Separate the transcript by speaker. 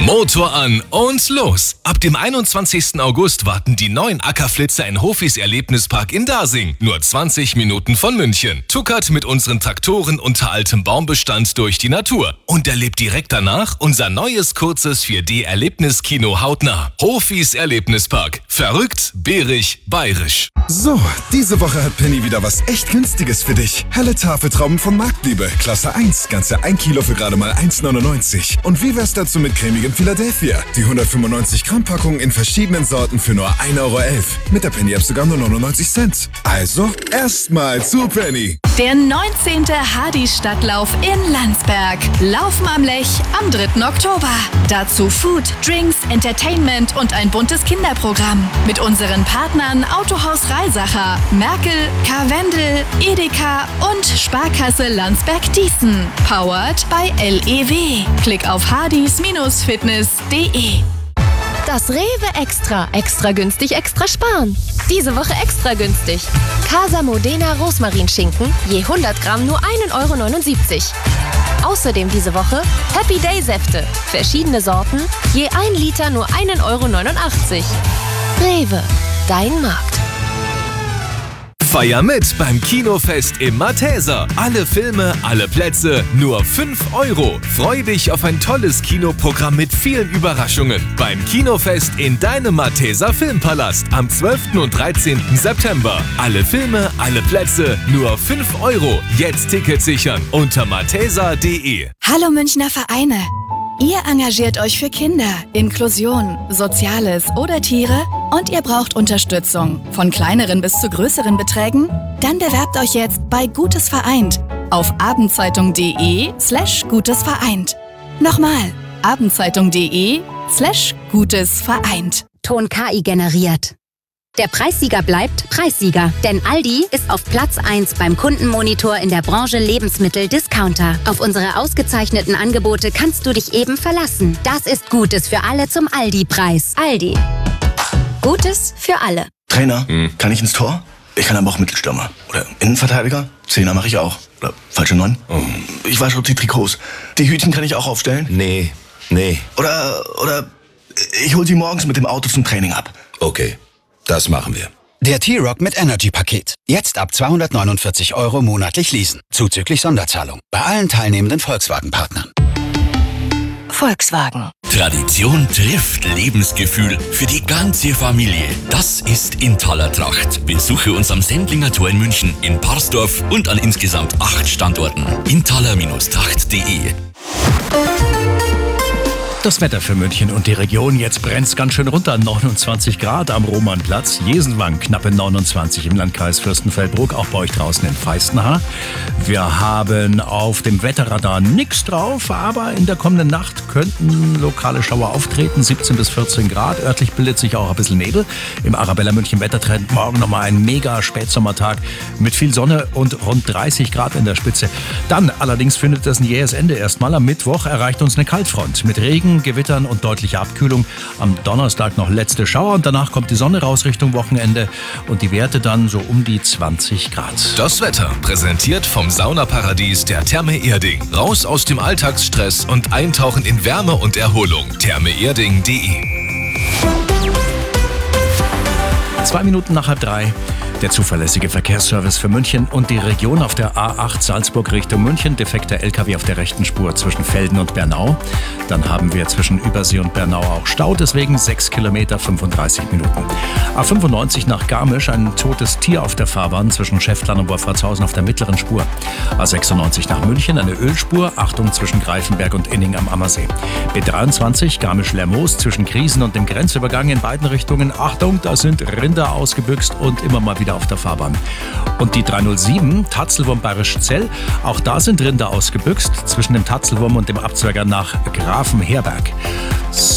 Speaker 1: Motor an und los! Ab dem 21. August warten die neuen Ackerflitzer in Hofis Erlebnispark in Dasing. Nur 20 Minuten von München. Tuckert mit unseren Traktoren unter altem Baumbestand durch die Natur. Und erlebt direkt danach unser neues kurzes 4D-Erlebniskino hautnah. Hofis Erlebnispark. Verrückt, bärig, bayerisch.
Speaker 2: So, diese Woche hat Penny wieder was echt Günstiges für dich. Helle Tafeltrauben von Marktliebe, Klasse 1, ganze 1 Kilo für gerade mal 1,99. Und wie wär's dazu mit cremigem Philadelphia? Die 195 Gramm Packung in verschiedenen Sorten für nur 1,11 Euro. Mit der Penny-App sogar nur 99 Cent. Also, erstmal zu Penny.
Speaker 3: Der 19. Hadi-Stadtlauf in Landsberg. Laufen am Lech am 3. Oktober. Dazu Food, Drinks, Entertainment und ein buntes Kinderprogramm. Mit unseren Partnern Autohaus Reisacher, Merkel, Karwendel, Edeka und Sparkasse Landsberg-Dießen. Powered by LEW. Klick auf hadis-fitness.de.
Speaker 4: Das Rewe Extra. Extra günstig, extra sparen. Diese Woche extra günstig. Casa Modena Rosmarinschinken, je 100 Gramm nur 1,79 €. Außerdem diese Woche Happy Day Säfte. Verschiedene Sorten, je 1 Liter nur 1,89 €. Rewe, dein Markt.
Speaker 1: Feier mit beim Kinofest im Malteser. Alle Filme, alle Plätze, nur 5 €. Freu dich auf ein tolles Kinoprogramm mit vielen Überraschungen. Beim Kinofest in deinem Malteser Filmpalast am 12. und 13. September. Alle Filme, alle Plätze, nur 5 €. Jetzt Tickets sichern unter malteser.de.
Speaker 3: Hallo Münchner Vereine. Ihr engagiert euch für Kinder, Inklusion, Soziales oder Tiere und ihr braucht Unterstützung, von kleineren bis zu größeren Beträgen? Dann bewerbt euch jetzt bei Gutes Vereint auf abendzeitung.de/Gutes Vereint. Nochmal, abendzeitung.de/Gutes Vereint.
Speaker 5: Ton KI generiert. Der Preissieger bleibt Preissieger, denn Aldi ist auf Platz 1 beim Kundenmonitor in der Branche Lebensmittel-Discounter. Auf unsere ausgezeichneten Angebote kannst du dich eben verlassen. Das ist Gutes für alle zum Aldi-Preis. Aldi. Gutes für alle.
Speaker 6: Trainer, kann ich ins Tor? Ich kann aber auch Mittelstürmer. Oder Innenverteidiger? Zehner mache ich auch. Oder falsche 9? Ich wasche auch die Trikots. Die Hütchen kann ich auch aufstellen?
Speaker 7: Nee.
Speaker 6: Oder ich hol sie morgens mit dem Auto zum Training ab.
Speaker 7: Okay. Das machen wir.
Speaker 8: Der T-Rock mit Energy-Paket. Jetzt ab 249 € monatlich leasen. Zuzüglich Sonderzahlung. Bei allen teilnehmenden Volkswagen-Partnern.
Speaker 3: Volkswagen.
Speaker 9: Tradition trifft Lebensgefühl für die ganze Familie. Das ist Intaler Tracht. Besuche uns am Sendlinger Tor in München, in Parsdorf und an insgesamt 8 Standorten. Intaler-tracht.de.
Speaker 10: Das Wetter für München und die Region. Jetzt brennt's ganz schön runter. 29 Grad am Romanplatz. Jesenwang knappe 29 im Landkreis Fürstenfeldbruck. Auch bei euch draußen in Feistenhaar. Wir haben auf dem Wetterradar nichts drauf, aber in der kommenden Nacht könnten lokale Schauer auftreten. 17 bis 14 Grad. Örtlich bildet sich auch ein bisschen Nebel. Im Arabella München Wettertrend morgen nochmal ein mega Spätsommertag mit viel Sonne und rund 30 Grad in der Spitze. Dann allerdings findet das ein jähes Ende erstmal. Am Mittwoch erreicht uns eine Kaltfront mit Regen, Gewittern und deutlicher Abkühlung. Am Donnerstag noch letzte Schauer und danach kommt die Sonne raus Richtung Wochenende und die Werte dann so um die 20 Grad.
Speaker 1: Das Wetter präsentiert vom Saunaparadies der Therme Erding. Raus aus dem Alltagsstress und eintauchen in Wärme und Erholung. thermeerding.de.
Speaker 10: 2 Minuten nach 2:30. Der zuverlässige Verkehrsservice für München und die Region auf der A8 Salzburg Richtung München. Defekter LKW auf der rechten Spur zwischen Velden und Bernau. Dann haben wir zwischen Übersee und Bernau auch Stau, deswegen 6 Kilometer, 35 Minuten. A95 nach Garmisch, ein totes Tier auf der Fahrbahn zwischen Schäftlern und Wolfratshausen auf der mittleren Spur. A96 nach München, eine Ölspur, Achtung zwischen Greifenberg und Inning am Ammersee. B23 Garmisch-Lermoos zwischen Griesen und dem Grenzübergang in beiden Richtungen. Achtung, da sind Rinder ausgebüxt und immer mal wieder auf der Fahrbahn. Und die 307 Tatzelwurm-Bayerisch-Zell, auch da sind Rinder ausgebüxt zwischen dem Tatzelwurm und dem Abzweiger nach Grafenherberg.